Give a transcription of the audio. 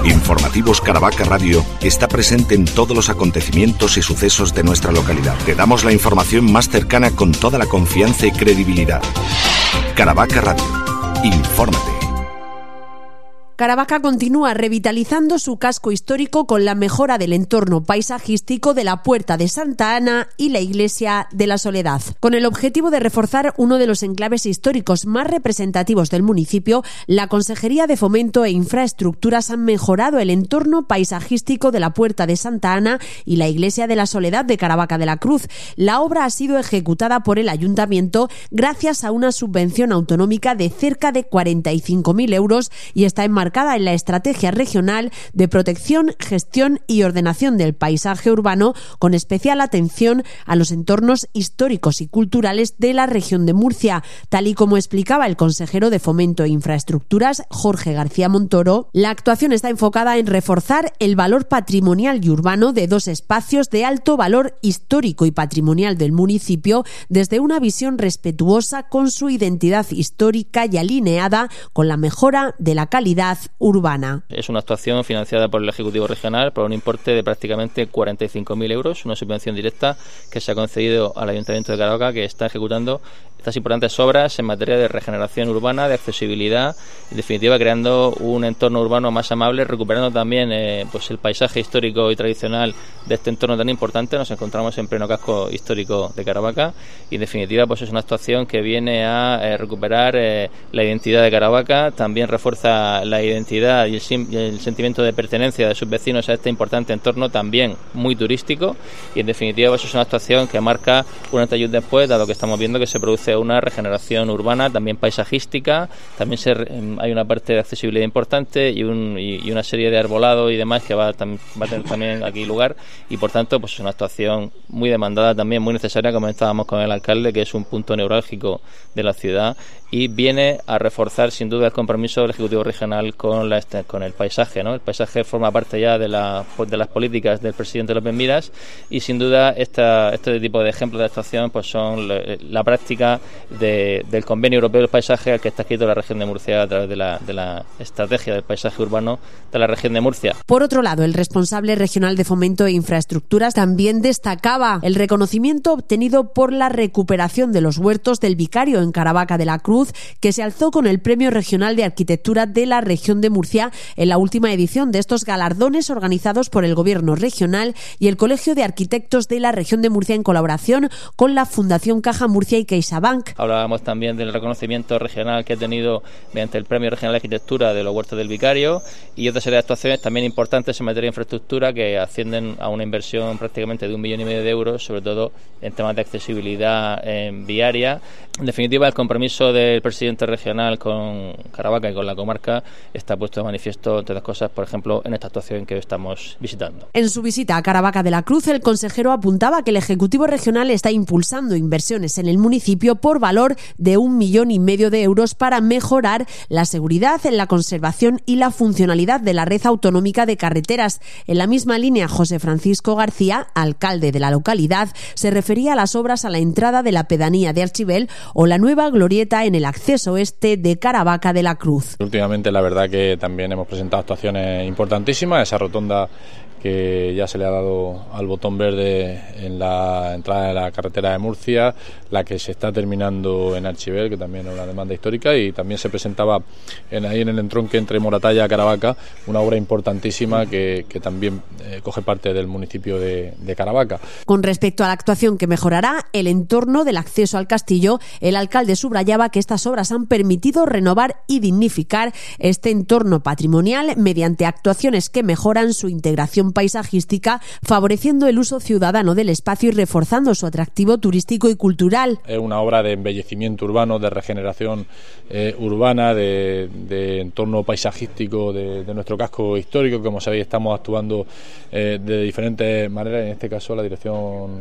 Informativos Caravaca Radio está presente en todos los acontecimientos y sucesos de nuestra localidad. Te damos la información más cercana con toda la confianza y credibilidad. Caravaca Radio. Infórmate. Caravaca continúa revitalizando su casco histórico con la mejora del entorno paisajístico de la Puerta de Santa Ana y la Iglesia de la Soledad. Con el objetivo de reforzar uno de los enclaves históricos más representativos del municipio, la Consejería de Fomento e Infraestructuras han mejorado el entorno paisajístico de la Puerta de Santa Ana y la Iglesia de la Soledad de Caravaca de la Cruz. La obra ha sido ejecutada por el Ayuntamiento gracias a una subvención autonómica de cerca de 45.000 euros y está enmarcada en la Estrategia Regional de Protección, Gestión y Ordenación del Paisaje Urbano, con especial atención a los entornos históricos y culturales de la región de Murcia. Tal y como explicaba el consejero de Fomento e Infraestructuras, Jorge García Montoro, la actuación está enfocada en reforzar el valor patrimonial y urbano de dos espacios de alto valor histórico y patrimonial del municipio desde una visión respetuosa con su identidad histórica y alineada con la mejora de la calidad urbana. Es una actuación financiada por el Ejecutivo Regional por un importe de prácticamente 45.000 euros, una subvención directa que se ha concedido al Ayuntamiento de Caravaca, que está ejecutando estas importantes obras en materia de regeneración urbana, de accesibilidad, en definitiva creando un entorno urbano más amable, recuperando también pues el paisaje histórico y tradicional de este entorno tan importante. Nos encontramos en pleno casco histórico de Caravaca y en definitiva pues es una actuación que viene a recuperar la identidad de Caravaca, también refuerza la identidad y el sentimiento de pertenencia de sus vecinos a este importante entorno también muy turístico, y en definitiva pues es una actuación que marca un antes y un después, dado que estamos viendo que se produce una regeneración urbana, también paisajística, también hay una parte de accesibilidad importante y una serie de arbolado y demás que va a tener también aquí lugar, y por tanto pues es una actuación muy demandada, también muy necesaria, como comentábamos con el alcalde, que es un punto neurálgico de la ciudad y viene a reforzar sin duda el compromiso del Ejecutivo Regional con el paisaje, ¿no? El paisaje forma parte ya de las políticas del presidente López Miras, y sin duda este tipo de ejemplos de actuación pues son la práctica del Convenio Europeo del Paisaje al que está escrito la región de Murcia a través de la Estrategia del Paisaje Urbano de la región de Murcia. Por otro lado, el responsable regional de Fomento e Infraestructuras también destacaba el reconocimiento obtenido por la recuperación de los huertos del Vicario en Caravaca de la Cruz, que se alzó con el Premio Regional de Arquitectura de la región de Murcia en la última edición de estos galardones organizados por el Gobierno regional y el Colegio de Arquitectos de la región de Murcia en colaboración con la Fundación Caja Murcia y CaixaBank. Hablábamos también del reconocimiento regional que ha tenido mediante el Premio Regional de Arquitectura de los huertos del Vicario y otra serie de actuaciones también importantes en materia de infraestructura que ascienden a una inversión prácticamente de 1,5 millones de euros, sobre todo en temas de accesibilidad viaria. En definitiva, el compromiso del presidente regional con Caravaca y con la comarca está puesto de manifiesto, entre otras cosas, por ejemplo, en esta actuación que estamos visitando. En su visita a Caravaca de la Cruz, el consejero apuntaba que el Ejecutivo Regional está impulsando inversiones en el municipio por valor de 1,5 millones de euros para mejorar la seguridad, la conservación y la funcionalidad de la red autonómica de carreteras. En la misma línea, José Francisco García, alcalde de la localidad, se refería a las obras a la entrada de la pedanía de Archibel o la nueva glorieta en el acceso oeste de Caravaca de la Cruz. Últimamente la verdad que también hemos presentado actuaciones importantísimas, esa rotonda que ya se le ha dado al botón verde en la entrada de la carretera de Murcia, la que se está terminando en Archibel, que también es una demanda histórica, y también se presentaba ahí en el entronque entre Moratalla y Caravaca una obra importantísima que también coge parte del municipio de Caravaca. Con respecto a la actuación que mejorará el entorno del acceso al castillo, el alcalde subrayaba que estas obras han permitido renovar y dignificar este entorno patrimonial mediante actuaciones que mejoran su integración paisajística, favoreciendo el uso ciudadano del espacio y reforzando su atractivo turístico y cultural. Es una obra de embellecimiento urbano, de regeneración urbana, de entorno paisajístico de nuestro casco histórico. Como sabéis, estamos actuando de diferentes maneras, en este caso la dirección